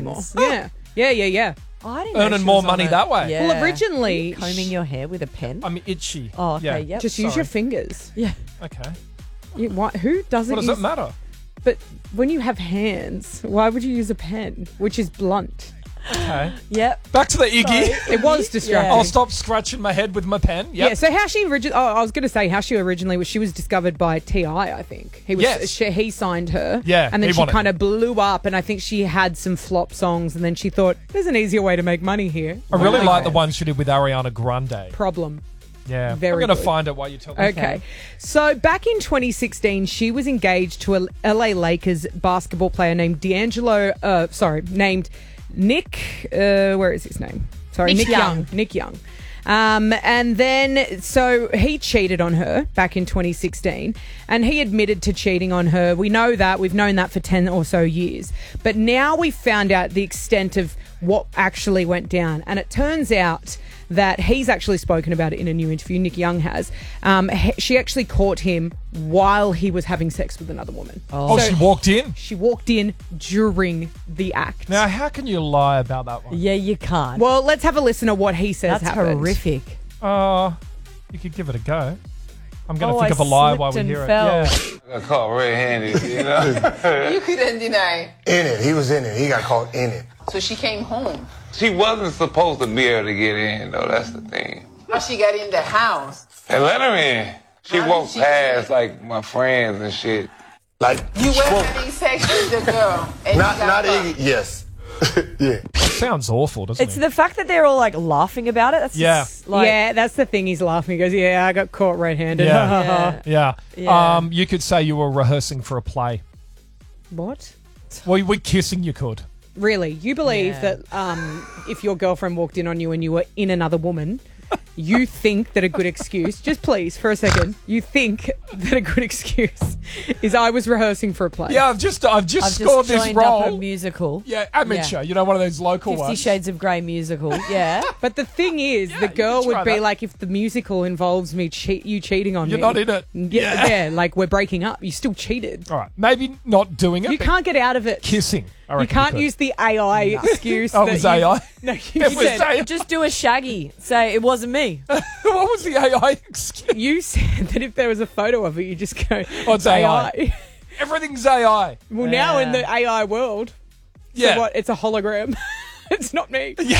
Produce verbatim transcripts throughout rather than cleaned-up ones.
anymore. Yeah. Yeah, yeah, yeah. I didn't know Earning she more was on money it. that way. Yeah. Well, originally... Combing your hair with a pen? I'm itchy. Oh, okay, Yeah. yep. Just use Sorry. your fingers. Yeah. Okay. You, why, who doesn't What does use... it matter? But when you have hands, why would you use a pen, which is blunt? Okay. Yep. Back to the Iggy. Sorry. It was distracting. I'll stop scratching my head with my pen. Yep. Yeah, so how she originally... Oh, I was going to say how she originally was... She was discovered by T I, I think. He was. Yes. She, he signed her. Yeah, And then he she wanted- kind of blew up, and I think she had some flop songs, and then she thought, there's an easier way to make money here. I really Okay. like the one she did with Ariana Grande. Problem. Yeah. Very I'm going to good. find it while you tell me. Okay. So back in twenty sixteen, she was engaged to a L A Lakers basketball player named D'Angelo, uh, sorry, named Nick, uh, where is his name? Sorry, Nick Nick, Young. Young. Nick Young. Um, and then, so he cheated on her back in twenty sixteen, and he admitted to cheating on her. We know that. We've known that for ten or so years. But now we found out the extent of what actually went down. And it turns out that he's actually spoken about it in a new interview, Nick Young has. Um, he, she actually caught him while he was having sex with another woman. Oh, So she walked in? She walked in during the act. Now, how can you lie about that one? Yeah, you can't. Well, let's have a listen to what he says That's happened. horrific. Oh, you could give it a go. I'm going to Oh, think I of a lie while slipped we and hear fell. it. Yeah. I got caught red-handed, you know. You couldn't deny. In it. He was in it. He got caught in it. So she came home. She wasn't supposed to be able to get in, though. That's the thing. How she got in the house? And let her in. She How walked did she past, get in? like, my friends and shit. Like, You were spoke- having sex with the girl. And Not, you got not fucked. Iggy. Yes. Yeah. It sounds awful, doesn't It's it? the fact that they're all like laughing about it. That's Yeah. just, like, yeah, that's the thing. He's laughing. He goes, yeah, I got caught red-handed. Yeah. Yeah. yeah. Yeah. Um, you could say you were rehearsing for a play. What? Well, we're kissing, you could. Really? You believe Yeah. that um, if your girlfriend walked in on you and you were in another woman, you think that a good excuse, just please, for a second, you think that a good excuse is I was rehearsing for a play. Yeah, I've just I've just I've scored just this joined up a role. musical. Yeah, amateur. You know, one of those local Fifty ones. Shades of Grey musical. Yeah. But the thing is, Yeah, the you girl can try would be that. like, if the musical involves me, che- you cheating on You're me. not in it. Yeah, yeah, like we're breaking up. You still cheated. All right, maybe not doing it. You but can't get out of it. kissing. I You reckon can't could. use the A I excuse. Oh, it that was you- A I? No, you It was said, A I. Just do a shaggy. Say it wasn't me. What was the A I excuse? you said that if there was a photo of it, you just go, Oh, it's A I. Everything's A I. Well, now in Yeah. the A I world, Yeah. so what? It's a hologram. It's not me. Yeah.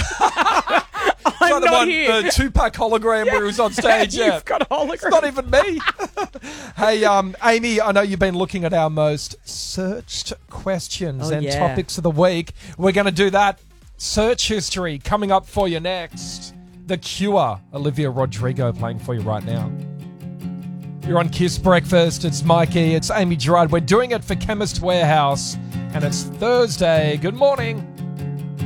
I'm Like the not one, here. the Tupac hologram where he was on stage. Yeah. You've got a hologram. It's not even me. Hey, um, Amy, I know you've been looking at our most searched questions Oh, and yeah. topics of the week. We're going to do that search history coming up for you next. The Cure, Olivia Rodrigo playing for you right now. You're on Kiss Breakfast. It's Mikey. It's Amy Gerard. We're doing it for Chemist Warehouse, and it's Thursday. Good morning.